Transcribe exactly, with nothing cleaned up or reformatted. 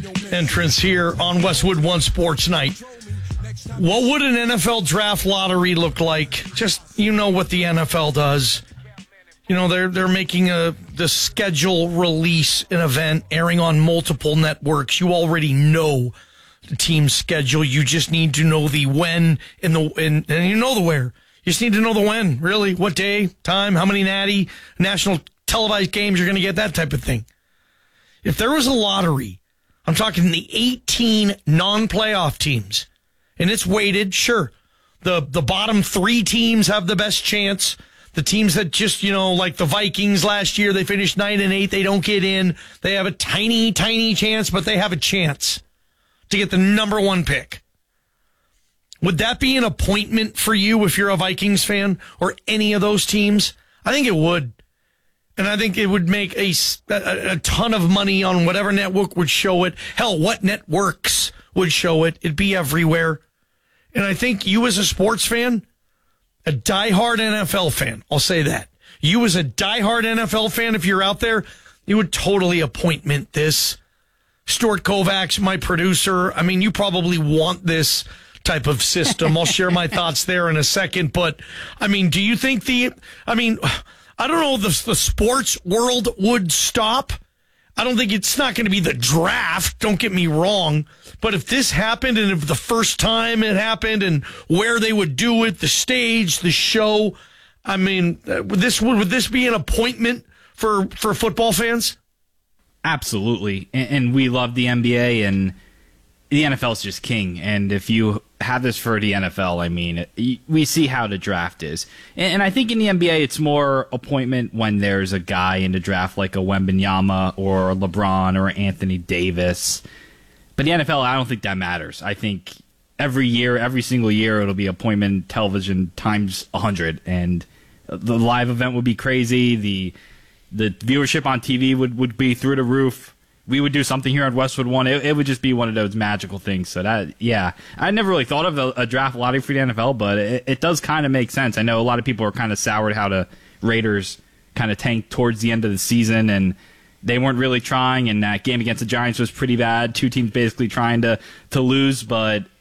entrance here on Westwood One Sports Night. What would an N F L draft lottery look like? Just, you know what the N F L does. You know, they're they're making a the schedule release an event airing on multiple networks. You already know the team's schedule. You just need to know the when and the and, and you know the where. You just need to know the when, really. What day, time, how many natty, national televised games you're going to get, that type of thing. If there was a lottery, I'm talking the eighteen non-playoff teams, and it's weighted, sure. The the bottom three teams have the best chance. The teams that just, you know, like the Vikings last year, they finished nine and eight, they don't get in. They have a tiny, tiny chance, but they have a chance to get the number one pick. Would that be an appointment for you if you're a Vikings fan or any of those teams? I think it would. And I think it would make a, a, a ton of money on whatever network would show it. Hell, what networks would show it? It'd be everywhere. And I think you as a sports fan, a diehard N F L fan, I'll say that. You as a diehard N F L fan, if you're out there, you would totally appointment this. Stuart Kovacs, my producer, I mean, you probably want this type of system. I'll share my thoughts there in a second. But, I mean, do you think the, I mean, I don't know if the, the sports world would stop. I don't think it's not going to be the draft, don't get me wrong. But if this happened and if the first time it happened and where they would do it, the stage, the show, I mean, would this would, would this be an appointment for, for football fans? Absolutely. And, and we love the N B A, and the N F L is just king. And if you have this for the N F L, I mean, we see how the draft is. And, and I think in the N B A, it's more appointment when there's a guy in the draft like a Wembanyama or a LeBron or Anthony Davis. But the N F L, I don't think that matters. I think every year, every single year, it'll be appointment television times one hundred. And the live event would be crazy. The the viewership on T V would, would be through the roof. We would do something here on Westwood One. It, it would just be one of those magical things. So that, yeah, I never really thought of a, a draft lottery for the N F L, but it, it does kind of make sense. I know a lot of people are kind of soured how the Raiders kind of tanked towards the end of the season, and they weren't really trying, and that game against the Giants was pretty bad. Two teams basically trying to, to lose, but